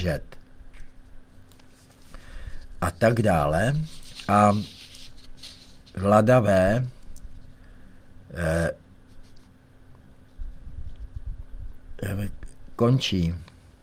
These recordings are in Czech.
A tak dále. A Lada V. Končí.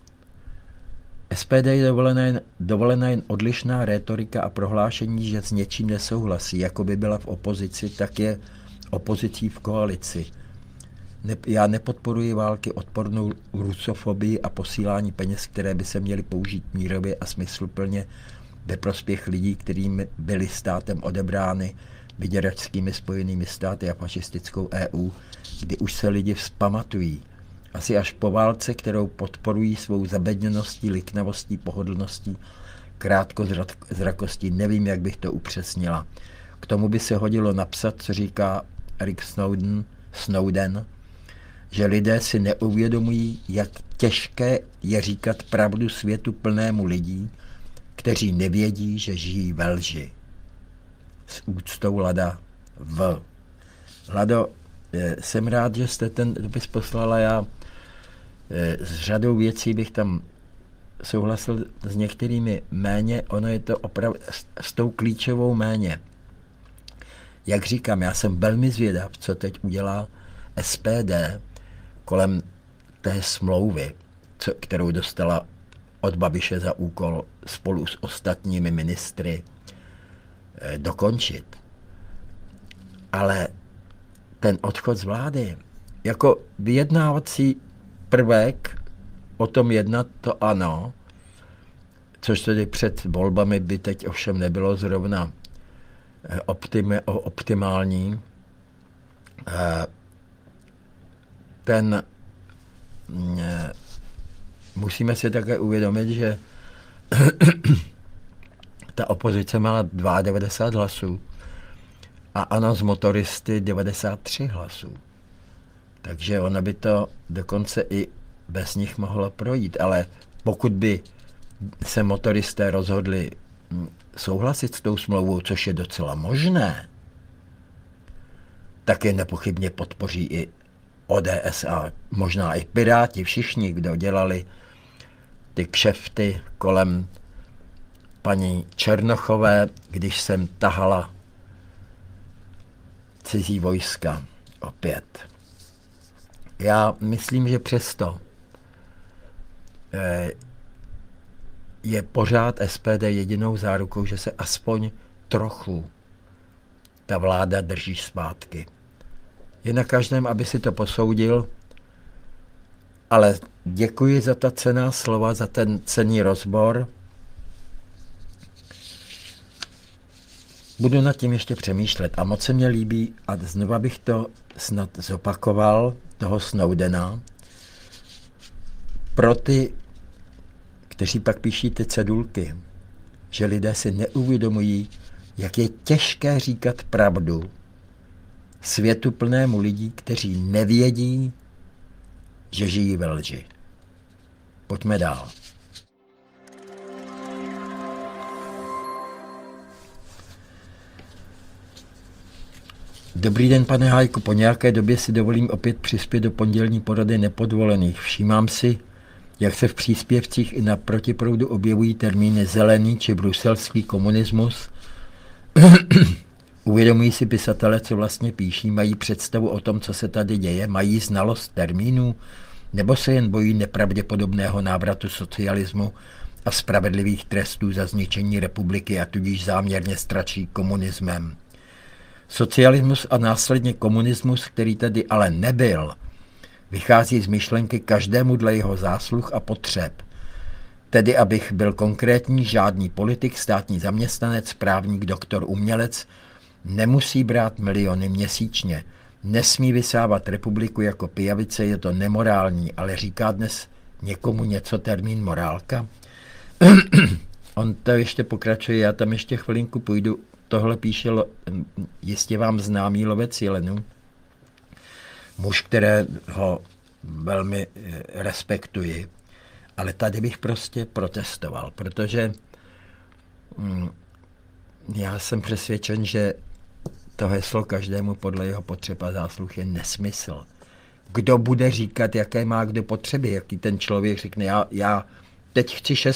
SPD je dovolena jen odlišná rétorika a prohlášení, že s něčím nesouhlasí. Jako by byla v opozici, tak je opozicí v koalici. Já nepodporuji války, odpornou rusofobii a posílání peněz, které by se měly použít mírově a smysluplně ve prospěch lidí, kterým byly státem odebrány vyděračskými Spojenými státy a fašistickou EU, kdy už se lidi vzpamatují. Asi až po válce, kterou podporují svou zabedněností, liknavostí, pohodlností, krátkozrakostí. Nevím, jak bych to upřesnila. K tomu by se hodilo napsat, co říká Eric Snowden, že lidé si neuvědomují, jak těžké je říkat pravdu světu plnému lidí, kteří nevědí, že žijí ve lži. S úctou Lada V. Lado, jsem rád, že jste ten dopis poslala. Já s řadou věcí bych tam souhlasil, s některými méně. Ono je to opravdu s tou klíčovou méně. Jak říkám, já jsem velmi zvědav, co teď udělá SPD kolem té smlouvy, kterou dostala od Babiše za úkol spolu s ostatními ministry dokončit. Ale ten odchod z vlády, jako vyjednávací prvek o tom jednat, to ano, což tedy před volbami by teď ovšem nebylo zrovna optimální. Musíme si také uvědomit, že ta opozice měla 92 hlasů a ANO z motoristy 93 hlasů. Takže ona by to dokonce i bez nich mohlo projít. Ale pokud by se motoristé rozhodli souhlasit s tou smlouvou, což je docela možné, tak je nepochybně podpoří i ODS a možná i Piráti, všichni, kdo dělali ty kšefty kolem paní Černochové, když jsem tahala cizí vojska opět. Já myslím, že přesto je pořád SPD jedinou zárukou, že se aspoň trochu ta vláda drží zpátky. Je na každém, aby si to posoudil, ale děkuji za ta cenná slova, za ten cenný rozbor. Budu nad tím ještě přemýšlet a moc se mně líbí, a znova bych to snad zopakoval, toho Snowdena, pro ty, kteří pak píší ty cedulky, že lidé si neuvědomují, jak je těžké říkat pravdu světu plnému lidí, kteří nevědí, že žijí ve lži. Pojďme dál. Dobrý den, pane Hájku. Po nějaké době si dovolím opět přispět do pondělní porady nepodvolených. Všímám si, jak se v příspěvcích i na protiproudu objevují termíny zelený či bruselský komunismus. Uvědomují si pisatelé, co vlastně píší, mají představu o tom, co se tady děje, mají znalost termínů, nebo se jen bojí nepravděpodobného návratu socialismu a spravedlivých trestů za zničení republiky a tudíž záměrně stračí komunismem. Socialismus a následně komunismus, který tady ale nebyl, vychází z myšlenky každému dle jeho zásluh a potřeb. Tedy, abych byl konkrétní, žádný politik, státní zaměstnanec, právník, doktor, umělec nemusí brát miliony měsíčně. Nesmí vysávat republiku jako pijavice, je to nemorální, ale říká dnes někomu něco termín morálka? On to ještě pokračuje, já tam ještě chvilinku půjdu. Tohle píše jistě vám známý lovec jelenů, muž, kterého velmi respektuji, ale tady bych prostě protestoval, protože já jsem přesvědčen, že to heslo každému podle jeho potřeb a zásluh je nesmysl. Kdo bude říkat, jaké má kdo potřeby, jaký ten člověk řekne, já teď chci 6